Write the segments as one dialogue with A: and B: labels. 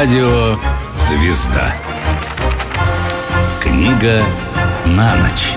A: Радио «Звезда». Книга на ночь.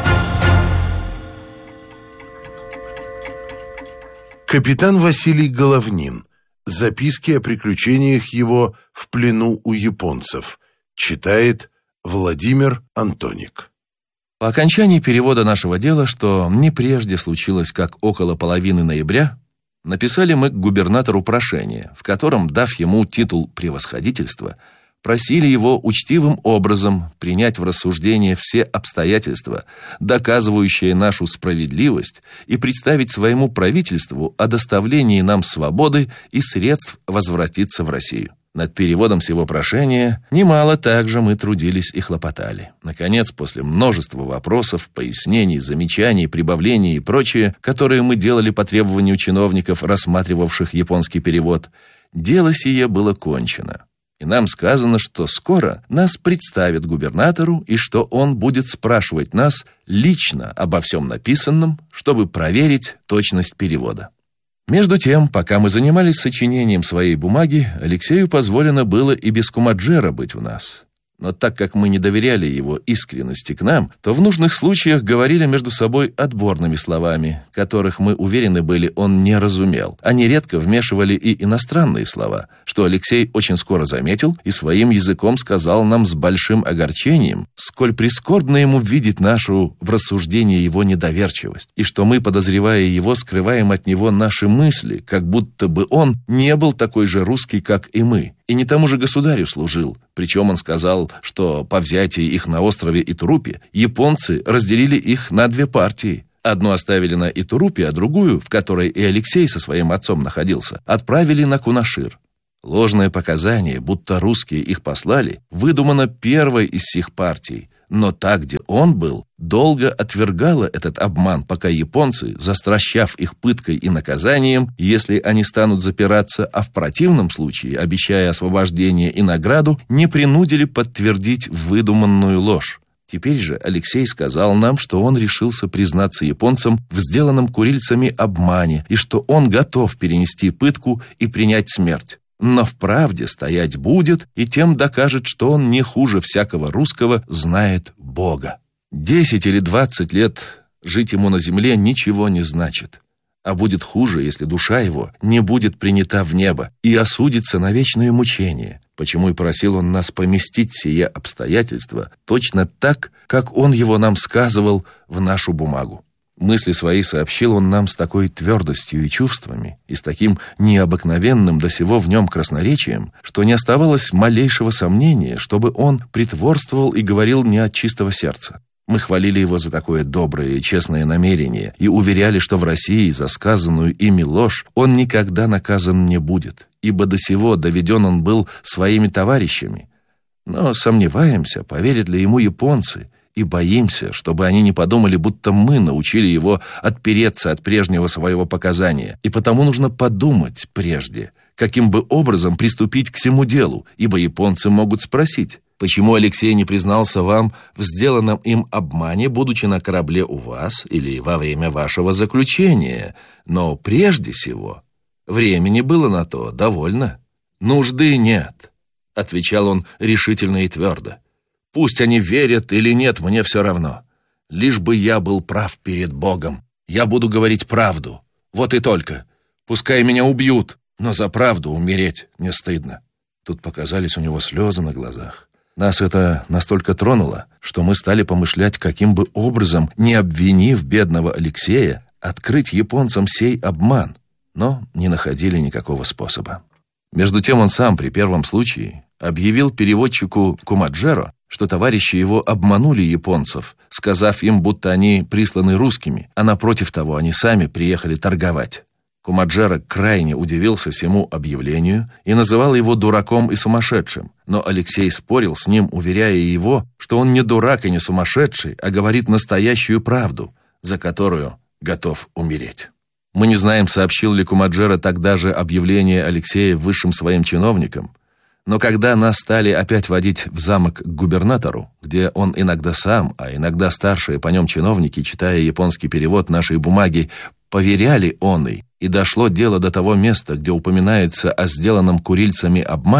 B: Капитан Василий Головнин. Записки о приключениях его в плену у японцев. Читает Владимир Антоник.
C: По окончании перевода нашего дела, что не прежде случилось, как около половины ноября, написали мы к губернатору прошение, в котором, дав ему титул превосходительства, просили его учтивым образом принять в рассуждение все обстоятельства, доказывающие нашу справедливость, и представить своему правительству о доставлении нам свободы и средств возвратиться в Россию. Над переводом сего прошения немало также мы трудились и хлопотали. Наконец, после множества вопросов, пояснений, замечаний, прибавлений и прочее, которые мы делали по требованию чиновников, рассматривавших японский перевод, дело сие было кончено. И нам сказано, что скоро нас представят губернатору и что он будет спрашивать нас лично обо всем написанном, чтобы проверить точность перевода. Между тем, пока мы занимались сочинением своей бумаги, Алексею позволено было и без Кумаджера быть у нас. Но так как мы не доверяли его искренности к нам, то в нужных случаях говорили между собой отборными словами, которых, мы уверены были, он не разумел. Они редко вмешивали и иностранные слова, что Алексей очень скоро заметил и своим языком сказал нам с большим огорчением, сколь прискорбно ему видеть нашу в рассуждении его недоверчивость, и что мы, подозревая его, скрываем от него наши мысли, как будто бы он не был такой же русский, как и мы, и не тому же государю служил. Причем он сказал, что по взятии их на острове Итурупи японцы разделили их на две партии. Одну оставили на Итурупи, а другую, в которой и Алексей со своим отцом находился, отправили на Кунашир. Ложное показание, будто русские их послали, выдумано первой из сих партий. Но та, где он был, долго отвергала этот обман, пока японцы, застращав их пыткой и наказанием, если они станут запираться, а в противном случае, обещая освобождение и награду, не принудили подтвердить выдуманную ложь. Теперь же Алексей сказал нам, что он решился признаться японцам в сделанном курильцами обмане, и что он готов перенести пытку и принять смерть. Но в правде стоять будет, и тем докажет, что он не хуже всякого русского знает Бога. 10 или 20 лет жить ему на земле ничего не значит, а будет хуже, если душа его не будет принята в небо и осудится на вечное мучение, почему и просил он нас поместить сие обстоятельства точно так, как он его нам сказывал в нашу бумагу. Мысли свои сообщил он нам с такой твердостью и чувствами, и с таким необыкновенным до сего в нем красноречием, что не оставалось малейшего сомнения, чтобы он притворствовал и говорил не от чистого сердца. Мы хвалили его за такое доброе и честное намерение и уверяли, что в России за сказанную ими ложь он никогда наказан не будет, ибо до сего доведен он был своими товарищами. Но сомневаемся, поверят ли ему японцы, и боимся, чтобы они не подумали, будто мы научили его отпереться от прежнего своего показания, и потому нужно подумать прежде, каким бы образом приступить к сему делу, ибо японцы могут спросить, почему Алексей не признался вам в сделанном им обмане, будучи на корабле у вас или во время вашего заключения, но прежде всего времени было на то довольно. Нужды нет, отвечал он решительно и твердо. Пусть они верят или нет, мне все равно. Лишь бы я был прав перед Богом. Я буду говорить правду. Вот и только. Пускай меня убьют, но за правду умереть не стыдно. Тут показались у него слезы на глазах. Нас это настолько тронуло, что мы стали помышлять, каким бы образом, не обвинив бедного Алексея, открыть японцам сей обман, но не находили никакого способа. Между тем он сам при первом случае объявил переводчику Кумаджеро, что товарищи его обманули японцев, сказав им, будто они присланы русскими, а напротив того они сами приехали торговать. Кумаджеро крайне удивился сему объявлению и называл его дураком и сумасшедшим, но Алексей спорил с ним, уверяя его, что он не дурак и не сумасшедший, а говорит настоящую правду, за которую готов умереть. Мы не знаем, сообщил ли Кумаджеро тогда же объявление Алексея высшим своим чиновникам, но когда нас стали опять водить в замок к губернатору, где он иногда сам, а иногда старшие по нем чиновники, читая японский перевод нашей бумаги, поверяли оной, и дошло дело до того места, где упоминается о сделанном курильцами обмане,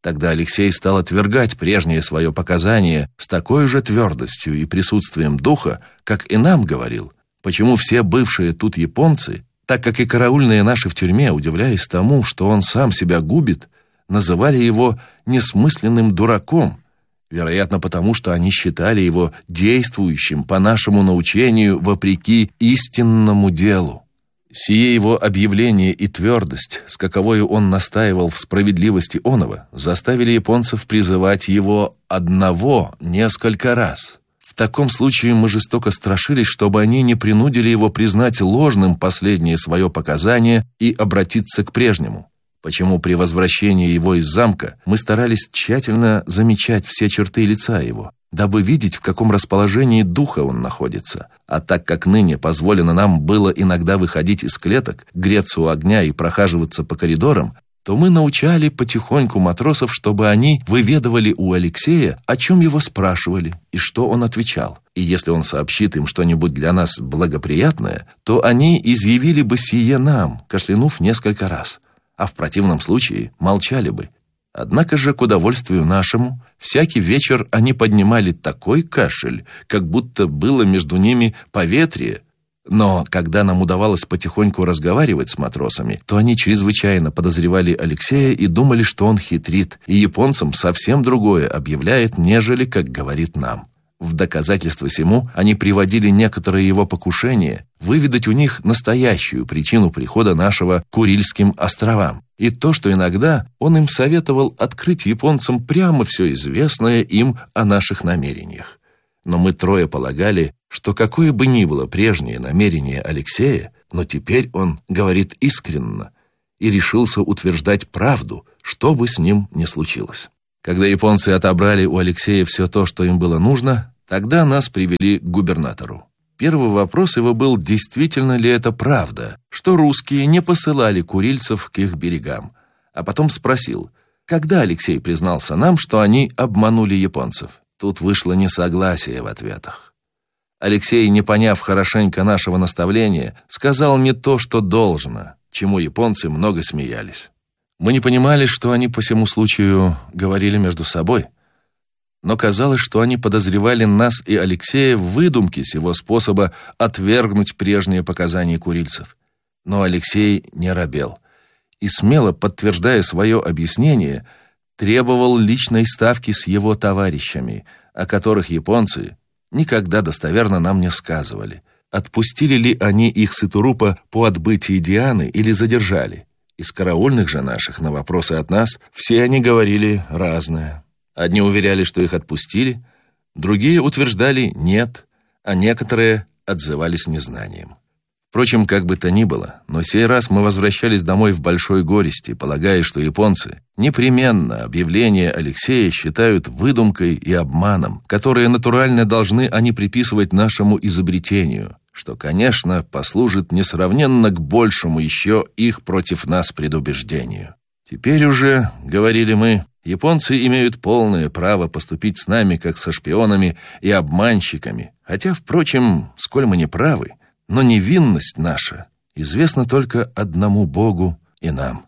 C: Тогда Алексей стал отвергать прежнее свое показание с такой же твердостью и присутствием духа, как и нам говорил, почему все бывшие тут японцы, так как и караульные наши в тюрьме, удивляясь тому, что он сам себя губит, называли его несмысленным дураком, вероятно, потому что они считали его действующим по нашему научению вопреки истинному делу. Сие его объявление и твердость, с каковою он настаивал в справедливости оного, заставили японцев призывать его одного несколько раз. В таком случае мы жестоко страшились, чтобы они не принудили его признать ложным последнее свое показание и обратиться к прежнему. Почему при возвращении его из замка мы старались тщательно замечать все черты лица его, дабы видеть, в каком расположении духа он находится. А так как ныне позволено нам было иногда выходить из клеток, греться у огня и прохаживаться по коридорам, то мы научали потихоньку матросов, чтобы они выведывали у Алексея, о чем его спрашивали и что он отвечал. И если он сообщит им что-нибудь для нас благоприятное, то они изъявили бы сие нам, кашлянув несколько раз, а в противном случае молчали бы. Однако же, к удовольствию нашему, всякий вечер они поднимали такой кашель, как будто было между ними поветрие. Но когда нам удавалось потихоньку разговаривать с матросами, то они чрезвычайно подозревали Алексея и думали, что он хитрит, и японцам совсем другое объявляет, нежели как говорит нам. В доказательство сему они приводили некоторые его покушения, выведать у них настоящую причину прихода нашего к Курильским островам, и то, что иногда он им советовал открыть японцам прямо все известное им о наших намерениях. Но мы трое полагали, что какое бы ни было прежнее намерение Алексея, но теперь он говорит искренно и решился утверждать правду, что бы с ним ни случилось. Когда японцы отобрали у Алексея все то, что им было нужно, тогда нас привели к губернатору. Первый вопрос его был, действительно ли это правда, что русские не посылали курильцев к их берегам. А потом спросил, когда Алексей признался нам, что они обманули японцев. Тут вышло несогласие в ответах. Алексей, не поняв хорошенько нашего наставления, сказал не то, что должно, чему японцы много смеялись. Мы не понимали, что они по всему случаю говорили между собой, но казалось, что они подозревали нас и Алексея в выдумке сего способа отвергнуть прежние показания курильцев. Но Алексей не робел и, смело подтверждая свое объяснение, требовал личной ставки с его товарищами, о которых японцы никогда достоверно нам не сказывали. Отпустили ли они их с Итурупа по отбытии Дианы или задержали? Из караульных же наших на вопросы от нас все они говорили разное. Одни уверяли, что их отпустили, другие утверждали «нет», а некоторые отзывались незнанием. Впрочем, как бы то ни было, но сей раз мы возвращались домой в большой горести, полагая, что японцы непременно объявление Алексея считают выдумкой и обманом, которые натурально должны они приписывать нашему изобретению, что, конечно, послужит несравненно к большему еще их против нас предубеждению. Теперь уже, говорили мы, японцы имеют полное право поступить с нами, как со шпионами и обманщиками, хотя, впрочем, сколь мы не правы, но невинность наша известна только одному Богу и нам.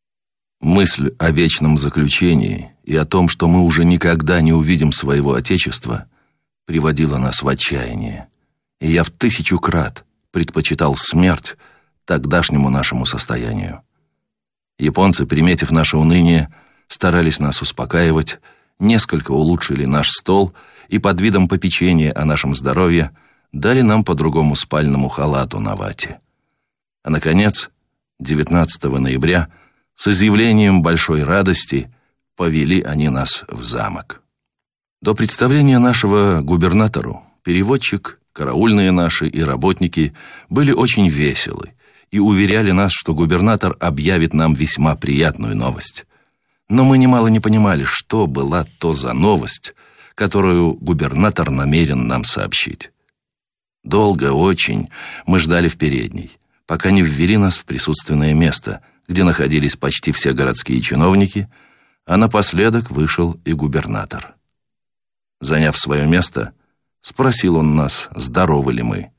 D: Мысль о вечном заключении и о том, что мы уже никогда не увидим своего Отечества, приводила нас в отчаяние, и я в 1000 крат предпочитал смерть тогдашнему нашему состоянию. Японцы, приметив наше уныние, старались нас успокаивать, несколько улучшили наш стол и под видом попечения о нашем здоровье дали нам по другому спальному халату на вате. А, наконец, 19 ноября с изъявлением большой радости повели они нас в замок. До представления нашего губернатору переводчик, караульные наши и работники были очень веселы и уверяли нас, что губернатор объявит нам весьма приятную новость. Но мы немало не понимали, что была то за новость, которую губернатор намерен нам сообщить. Долго очень мы ждали в передней, пока не ввели нас в присутственное место, где находились почти все городские чиновники, а напоследок вышел и губернатор. Заняв свое место, спросил он нас, здоровы ли мы.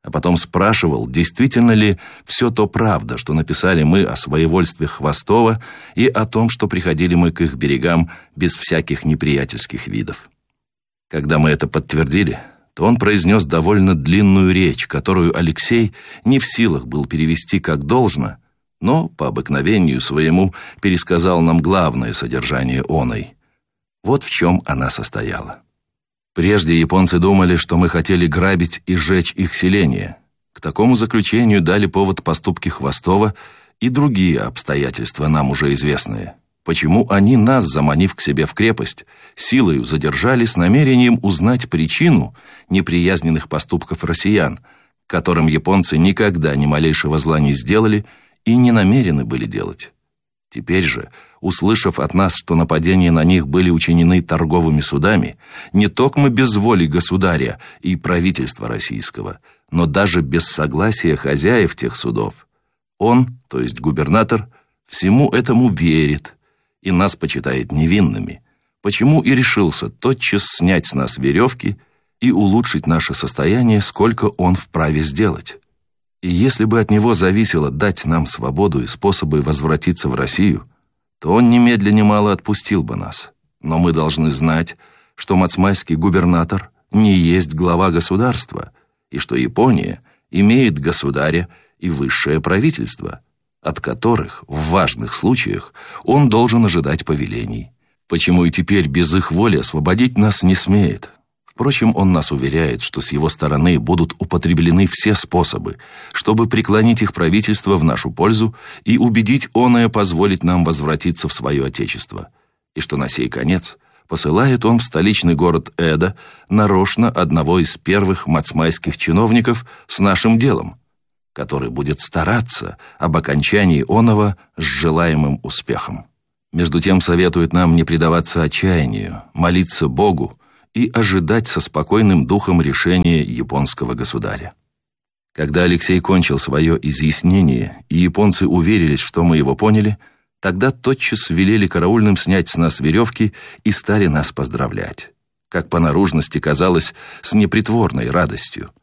D: а потом спрашивал, действительно ли все то правда, что написали мы о своевольстве Хвостова и о том, что приходили мы к их берегам без всяких неприятельских видов. Когда мы это подтвердили, то он произнес довольно длинную речь, которую Алексей не в силах был перевести как должно, но по обыкновению своему пересказал нам главное содержание оной. Вот в чем она состояла. Прежде японцы думали, что мы хотели грабить и сжечь их селение. К такому заключению дали повод поступки Хвостова и другие обстоятельства, нам уже известные. Почему они нас, заманив к себе в крепость, силою задержали с намерением узнать причину неприязненных поступков россиян, которым японцы никогда ни малейшего зла не сделали и не намерены были делать. Теперь же, услышав от нас, что нападения на них были учинены торговыми судами, не токмо без воли государя и правительства российского, но даже без согласия хозяев тех судов, он, то есть губернатор, всему этому верит и нас почитает невинными, почему и решился тотчас снять с нас веревки и улучшить наше состояние, сколько он вправе сделать. И если бы от него зависело дать нам свободу и способы возвратиться в Россию, то он немедленно мало отпустил бы нас. Но мы должны знать, что мацмайский губернатор не есть глава государства, и что Япония имеет государя и высшее правительство, от которых в важных случаях он должен ожидать повелений. Почему и теперь без их воли освободить нас не смеет? Впрочем, он нас уверяет, что с его стороны будут употреблены все способы, чтобы преклонить их правительство в нашу пользу и убедить оное позволить нам возвратиться в свое отечество, и что на сей конец посылает он в столичный город Эдо нарочно одного из первых мацмайских чиновников с нашим делом, который будет стараться об окончании оного с желаемым успехом. Между тем советует нам не предаваться отчаянию, молиться Богу и ожидать со спокойным духом решения японского государя. Когда Алексей кончил свое изъяснение, и японцы уверились, что мы его поняли, тогда тотчас велели караульным снять с нас веревки и стали нас поздравлять, как по наружности казалось, с непритворной радостью.